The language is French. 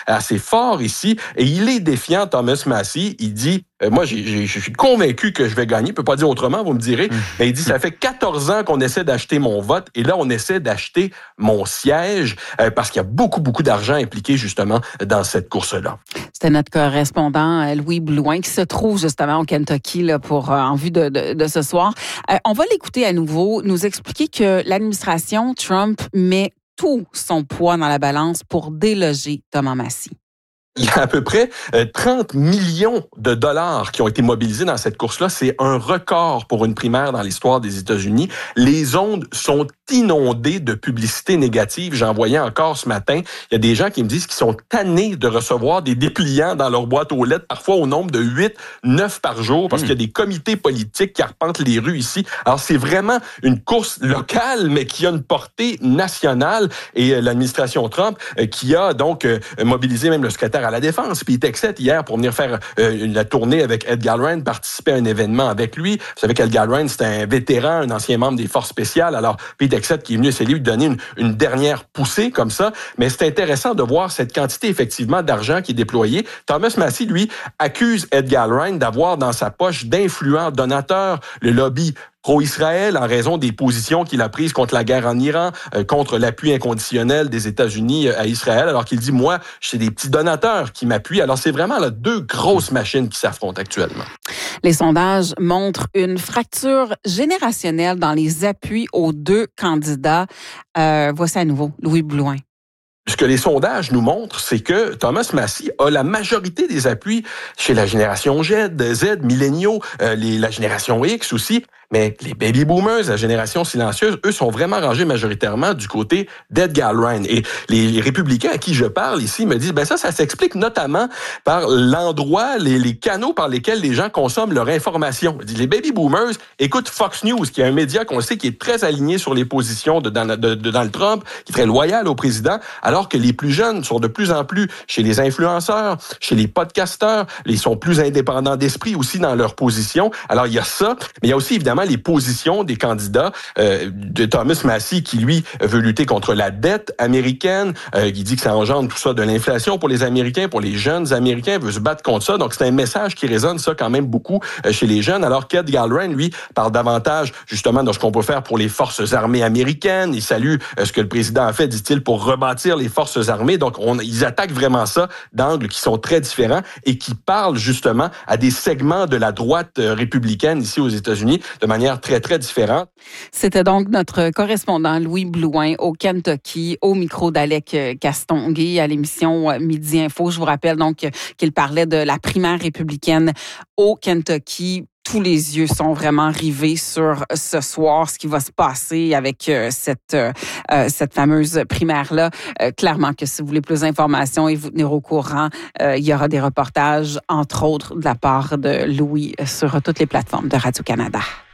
assez fort ici. Et il est défiant, Thomas Massie. Il dit... moi, je suis convaincu que je vais gagner. Je peux pas dire autrement, vous me direz. Mais il dit, ça fait 14 ans qu'on essaie d'acheter mon vote et là, on essaie d'acheter mon siège parce qu'il y a beaucoup, beaucoup d'argent impliqué justement dans cette course-là. C'était notre correspondant Louis Blouin qui se trouve justement au Kentucky là, en vue de ce soir. On va l'écouter à nouveau, nous expliquer que l'administration Trump met tout son poids dans la balance pour déloger Thomas Massie. Il y a à peu près 30 millions de dollars qui ont été mobilisés dans cette course-là. C'est un record pour une primaire dans l'histoire des États-Unis. Les ondes sont inondées de publicité négative. J'en voyais encore ce matin. Il y a des gens qui me disent qu'ils sont tannés de recevoir des dépliants dans leur boîte aux lettres, parfois au nombre de 8, 9 par jour, parce qu'il y a des comités politiques qui arpentent les rues ici. Alors, c'est vraiment une course locale, mais qui a une portée nationale. Et l'administration Trump, qui a donc mobilisé même le secrétaire à la Défense, Pete Hegseth, hier, pour venir faire la tournée avec Ed Gallagher, participer à un événement avec lui. Vous savez qu'Ed Gallagher, c'est un vétéran, un ancien membre des forces spéciales. Alors, Pete Hegseth qui est venu essayer de lui donner une dernière poussée comme ça. Mais c'est intéressant de voir cette quantité, effectivement, d'argent qui est déployée. Thomas Massie, lui, accuse Ed Gallagher d'avoir dans sa poche d'influents donateurs le lobby pro-Israël en raison des positions qu'il a prises contre la guerre en Iran, contre l'appui inconditionnel des États-Unis à Israël, alors qu'il dit, moi, c'est des petits donateurs qui m'appuient. Alors, c'est vraiment là, deux grosses machines qui s'affrontent actuellement. Les sondages montrent une fracture générationnelle dans les appuis aux deux candidats. Voici à nouveau Louis Blouin. Ce que les sondages nous montrent, c'est que Thomas Massie a la majorité des appuis chez la génération Z, milléniaux, la génération X aussi. Mais les baby boomers, la génération silencieuse, eux sont vraiment rangés majoritairement du côté d'Ed Gallagher. Et les républicains à qui je parle ici me disent, ça s'explique notamment par l'endroit, les canaux par lesquels les gens consomment leur information. Les baby boomers écoutent Fox News, qui est un média qu'on sait qui est très aligné sur les positions de Donald Trump, qui est très loyal au président, alors que les plus jeunes sont de plus en plus chez les influenceurs, chez les podcasteurs, ils sont plus indépendants d'esprit aussi dans leur position. Alors, il y a ça, mais il y a aussi évidemment les positions des candidats de Thomas Massie qui, lui, veut lutter contre la dette américaine, qui dit que ça engendre tout ça de l'inflation pour les Américains, pour les jeunes Américains, veut se battre contre ça. Donc, c'est un message qui résonne, ça, quand même beaucoup chez les jeunes, alors qu'Ed Gallagher, lui, parle davantage, justement, de ce qu'on peut faire pour les forces armées américaines. Il salue ce que le président a fait, dit-il, pour rebâtir les forces armées. Donc, ils attaquent vraiment ça d'angles qui sont très différents et qui parlent, justement, à des segments de la droite républicaine ici aux États-Unis de manière très, très différente. C'était donc notre correspondant Louis Blouin au Kentucky, au micro d'Alec Castonguay à l'émission Midi Info. Je vous rappelle donc qu'il parlait de la primaire républicaine au Kentucky. Tous les yeux sont vraiment rivés sur ce soir, ce qui va se passer avec cette fameuse primaire-là. Clairement que si vous voulez plus d'informations et vous tenir au courant, il y aura des reportages, entre autres, de la part de Louis sur toutes les plateformes de Radio-Canada.